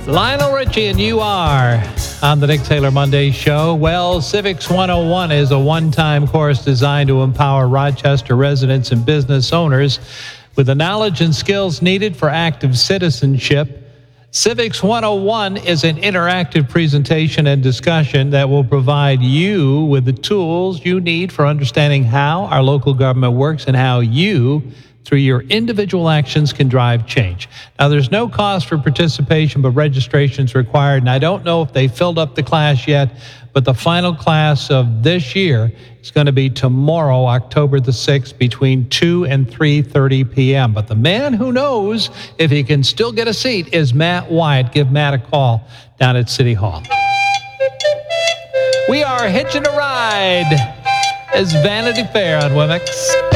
Lionel Richie and you are on the Nick Taylor Monday Show. Well, Civics 101 is a one-time course designed to empower Rochester residents and business owners with the knowledge and skills needed for active citizenship. Civics 101 is an interactive presentation and discussion that will provide you with the tools you need for understanding how our local government works and how you, through your individual actions, can drive change. Now, there's no cost for participation, but registration is required. And I don't know if they filled up the class yet, but the final class of this year is going to be tomorrow, October the 6th, between 2 and 3:30 p.m. But the man who knows if he can still get a seat is Matt Wyatt. Give Matt a call down at City Hall. We are hitching a ride as Vanity Fair on WMX.